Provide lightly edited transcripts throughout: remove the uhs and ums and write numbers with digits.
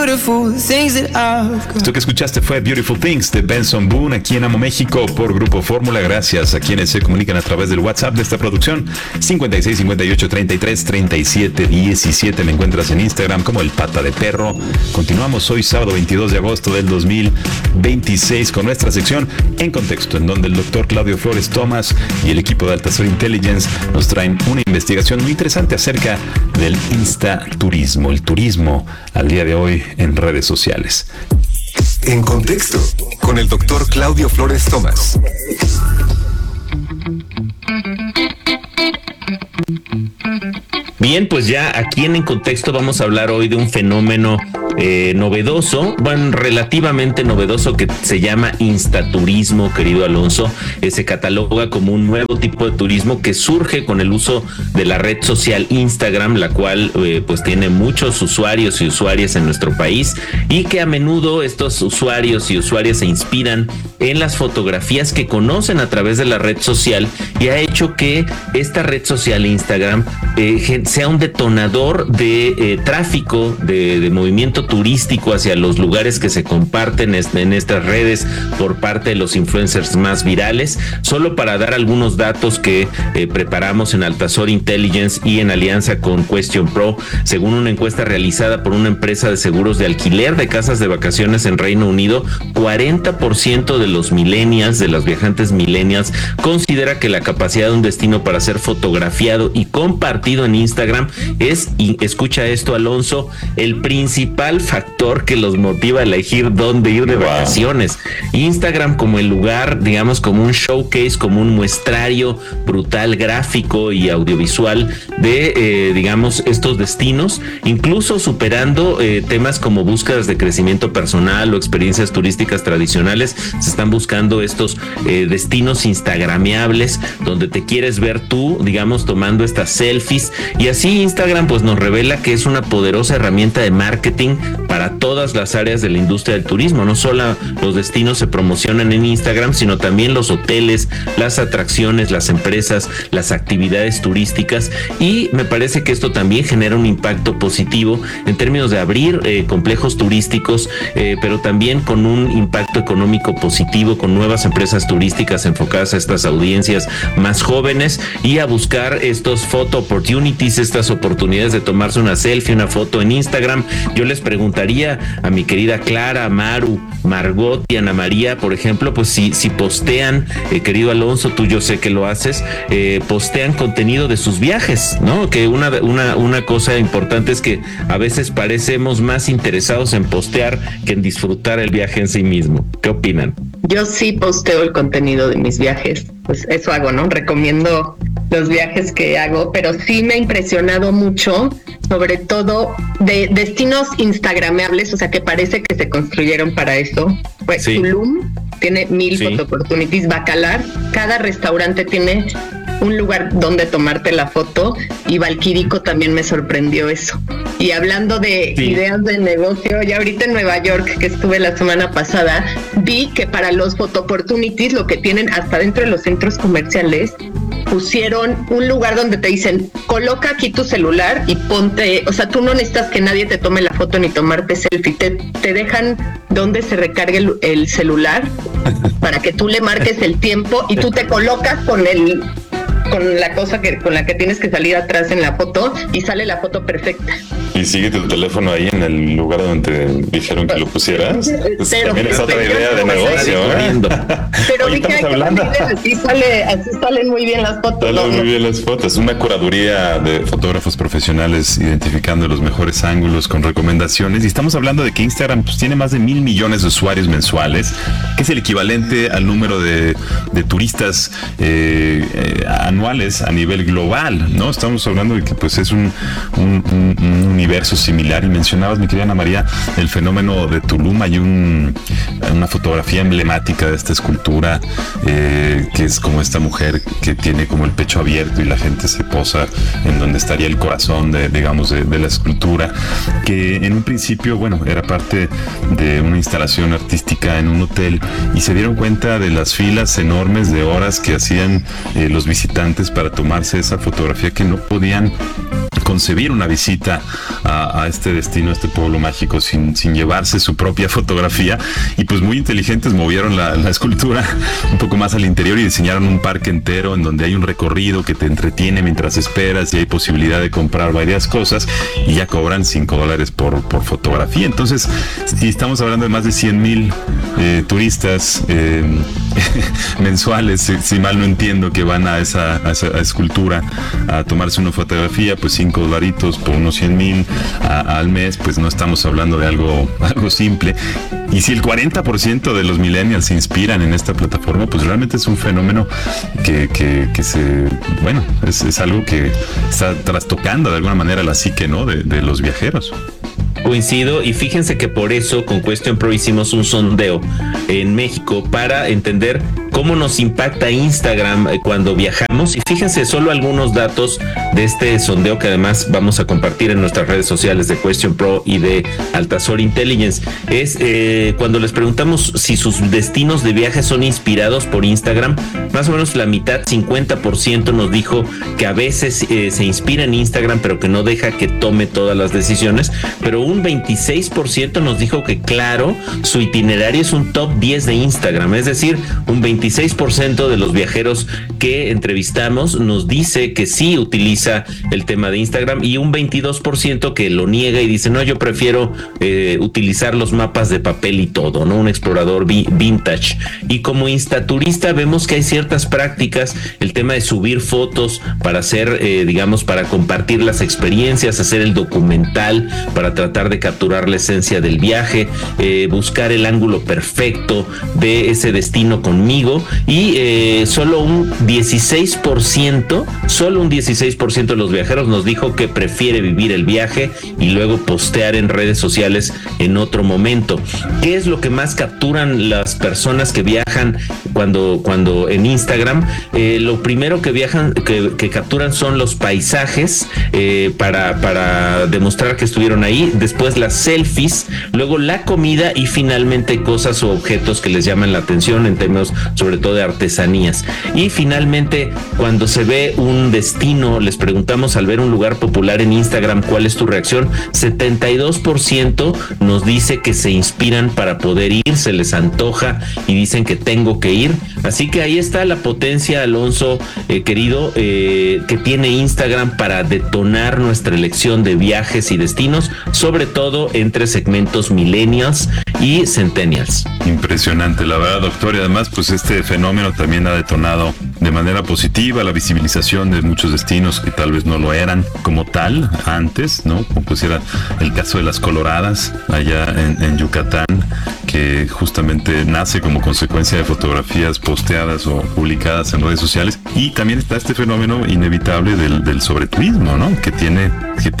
Esto que escuchaste fue Beautiful Things de Benson Boone aquí en Amo México por Grupo Fórmula. Gracias a quienes se comunican a través del WhatsApp de esta producción 56 58 33 37 17. Me encuentras en Instagram como El Pata de Perro. Continuamos hoy sábado 22 de agosto del 2026 con nuestra sección En Contexto, en donde el doctor Claudio Flores Tomás y el equipo de Altazor Intelligence nos traen una investigación muy interesante acerca del instaturismo, el turismo al día de hoy en redes sociales. En Contexto, con el doctor Claudio Flores Tomás. Bien, pues ya aquí en Contexto vamos a hablar hoy de un fenómeno novedoso, bueno, relativamente novedoso, que se llama instaturismo, querido Alonso. Se cataloga como un nuevo tipo de turismo que surge con el uso de la red social Instagram, la cual pues tiene muchos usuarios y usuarias en nuestro país, y que a menudo estos usuarios y usuarias se inspiran en las fotografías que conocen a través de la red social, y ha hecho que esta red social Instagram sea un detonador de tráfico, de movimiento turístico hacia los lugares que se comparten en estas redes por parte de los influencers más virales. Solo para dar algunos datos que preparamos en Altazor Intelligence y en alianza con Question Pro, según una encuesta realizada por una empresa de seguros de alquiler de casas de vacaciones en Reino Unido, 40% de los millennials, de los viajantes millennials, considera que la capacidad de un destino para ser fotografiado y compartido en Instagram es, y escucha esto, Alonso, el principal factor que los motiva a elegir dónde ir de vacaciones. Instagram como el lugar, digamos, como un showcase, como un muestrario brutal, gráfico y audiovisual de, digamos, estos destinos, incluso superando temas como búsquedas de crecimiento personal o experiencias turísticas tradicionales. Se están buscando estos destinos instagrameables donde te quieres ver tú, digamos, tomando estas selfies, y así Instagram pues nos revela que es una poderosa herramienta de marketing para todas las áreas de la industria del turismo. No solo los destinos se promocionan en Instagram, sino también los hoteles, las atracciones, las empresas, las actividades turísticas, y me parece que esto también genera un impacto positivo en términos de abrir complejos turísticos, pero también con un impacto económico positivo, con nuevas empresas turísticas enfocadas a estas audiencias más jóvenes y a buscar estos photo opportunities, estas oportunidades de tomarse una selfie, una foto en Instagram. Yo les preguntaría a mi querida Clara, Maru, Margot y Ana María, por ejemplo, pues si postean, querido Alonso, tú yo sé que lo haces, postean contenido de sus viajes, ¿no? Que una cosa importante es que a veces parecemos más interesados en postear que en disfrutar el viaje en sí mismo. ¿Qué opinan? Yo sí posteo el contenido de mis viajes, pues eso hago, ¿no? Recomiendo los viajes que hago, pero sí me ha impresionado mucho, sobre todo de destinos instagrameables, o sea, que parece que se construyeron para eso. Pues sí. Tulum tiene 1000 photo opportunities, Bacalar, cada restaurante tiene un lugar donde tomarte la foto, y Valquirico también me sorprendió eso. Y hablando de ideas de negocio, ya ahorita en Nueva York, que estuve la semana pasada, vi que para los photo opportunities, lo que tienen hasta dentro de los centros comerciales, pusieron un lugar donde te dicen, coloca aquí tu celular y ponte, o sea, tú no necesitas que nadie te tome la foto ni tomarte selfie, te dejan donde se recargue el celular para que tú le marques el tiempo y tú te colocas con la cosa con la que tienes que salir atrás en la foto, y sale la foto perfecta. Y sigue tu teléfono ahí en el lugar donde te dijeron que lo pusieras. También es otra idea de negocio, Pero vi que así salen muy bien las fotos. Salen muy bien las fotos. Una curaduría de fotógrafos profesionales identificando los mejores ángulos con recomendaciones. Y estamos hablando de que Instagram pues tiene más de 1,000 millones de usuarios mensuales, que es el equivalente al número de turistas anuales a nivel global, ¿no? Estamos hablando de que pues es un universo similar. Y mencionabas, mi querida Ana María, el fenómeno de Tulum. Hay una fotografía emblemática de esta escultura que es como esta mujer que tiene como el pecho abierto y la gente se posa en donde estaría el corazón de la escultura, que en un principio, bueno, era parte de una instalación artística en un hotel, y se dieron cuenta de las filas enormes de horas que hacían los visitantes para tomarse esa fotografía, que no podían concebir una visita a este destino, a este pueblo mágico sin llevarse su propia fotografía, y pues muy inteligentes movieron la escultura un poco más al interior y diseñaron un parque entero en donde hay un recorrido que te entretiene mientras esperas y hay posibilidad de comprar varias cosas y ya cobran $5 por fotografía. Entonces, si estamos hablando de más de 100,000 turistas mensuales, si mal no entiendo, que van a esa escultura a tomarse una fotografía, pues $5 por unos 100,000 al mes, pues no estamos hablando de algo simple. Y si el 40% de los millennials se inspiran en esta plataforma, pues realmente es un fenómeno que es algo que está trastocando de alguna manera la psique, ¿no? de los viajeros. Coincido, y fíjense que por eso con Question Pro hicimos un sondeo en México para entender cómo nos impacta Instagram cuando viajamos, y fíjense solo algunos datos de este sondeo que además vamos a compartir en nuestras redes sociales de Question Pro y de Altazor Intelligence. Es cuando les preguntamos si sus destinos de viaje son inspirados por Instagram, más o menos la mitad, 50%, nos dijo que a veces se inspira en Instagram, pero que no deja que tome todas las decisiones, pero un 26% nos dijo que claro, su itinerario es un top 10 de Instagram, es decir, un 26% de los viajeros que entrevistamos nos dice que sí utiliza el tema de Instagram, y un 22% que lo niega y dice, no, yo prefiero utilizar los mapas de papel y todo, ¿no? Un explorador vintage. Y como instaturista vemos que hay ciertas prácticas, el tema de subir fotos para hacer, para compartir las experiencias, hacer el documental, para tratar de capturar la esencia del viaje, buscar el ángulo perfecto de ese destino conmigo, y solo un 16% de los viajeros nos dijo que prefiere vivir el viaje y luego postear en redes sociales en otro momento. ¿Qué es lo que más capturan las personas que viajan cuando en Instagram? Lo primero que capturan son los paisajes, para demostrar que estuvieron ahí, después las selfies, luego la comida y finalmente cosas o objetos que les llaman la atención en términos sobre todo de artesanías. Y finalmente, cuando se ve un destino, les preguntamos al ver un lugar popular en Instagram, ¿cuál es tu reacción? 72% nos dice que se inspiran para poder ir, se les antoja y dicen que tengo que ir. Así que ahí está la potencia, Alonso, querido, que tiene Instagram para detonar nuestra elección de viajes y destinos, sobre todo entre segmentos millennials y centennials. Impresionante, la verdad, doctor, y además pues este fenómeno también ha detonado de manera positiva la visibilización de muchos destinos que tal vez no lo eran como tal antes, ¿no? Como pues era el caso de las Coloradas allá en Yucatán, que justamente nace como consecuencia de fotografías posteadas o publicadas en redes sociales. Y también está este fenómeno inevitable del sobreturismo, ¿no? Que tiene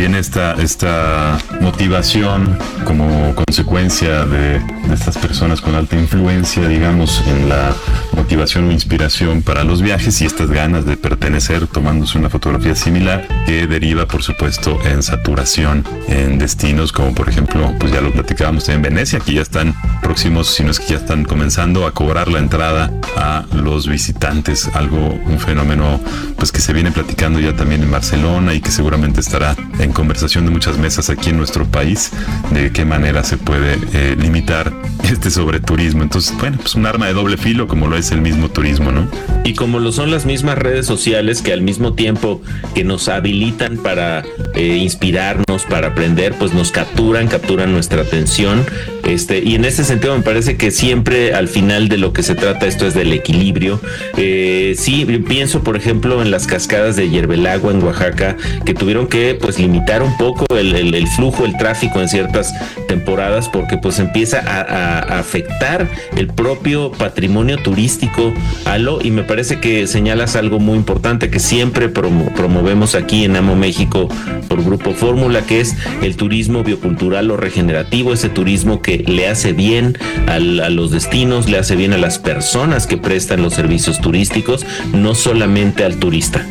esta motivación como consecuencia de estas personas con alta influencia, digamos, en la motivación o inspiración para los viajes, y estas ganas de pertenecer tomándose una fotografía similar, que deriva, por supuesto, en saturación en destinos como, por ejemplo, pues ya lo platicábamos en Venecia, que ya están próximos, si no es que ya están comenzando a cobrar la entrada a los visitantes, un fenómeno pues que se viene platicando ya también en Barcelona y que seguramente estará en conversación de muchas mesas aquí en nuestro país, de qué manera se puede limitar este sobreturismo. Entonces, bueno, pues un arma de doble filo, como lo es el mismo turismo, ¿no? Y como lo son las mismas redes sociales, que al mismo tiempo que nos habilitan para inspirarnos, para aprender, pues nos capturan nuestra atención. Y en ese sentido me parece que siempre al final de lo que se trata esto es del equilibrio. Sí, pienso por ejemplo en las cascadas de Yerbelagua en Oaxaca, que tuvieron que pues limitar un poco el flujo, el tráfico en ciertas temporadas, porque pues empieza a afectar el propio patrimonio turístico, y me parece que señalas algo muy importante que siempre promovemos aquí en Amo México por Grupo Fórmula, que es el turismo biocultural o regenerativo, ese turismo que le hace bien a los destinos, le hace bien a las personas que prestan los servicios turísticos, no solamente al turista.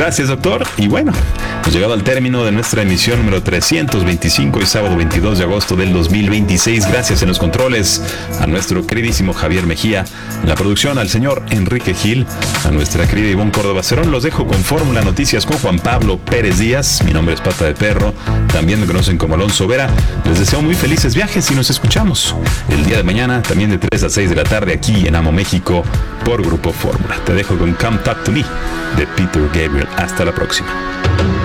Gracias, doctor. Y bueno, hemos llegado al término de nuestra emisión número 325 y sábado 22 de agosto del 2026. Gracias en los controles a nuestro queridísimo Javier Mejía, en la producción al señor Enrique Gil, a nuestra querida Ivonne Córdoba Cerón. Los dejo con Fórmula Noticias con Juan Pablo Pérez Díaz. Mi nombre es Pata de Perro, también me conocen como Alonso Vera. Les deseo muy felices viajes y nos escuchamos el día de mañana, también de 3 a 6 de la tarde aquí en Amo México por Grupo Fórmula. Te dejo con Come Talk to Me de Peter Gabriel. Hasta la próxima.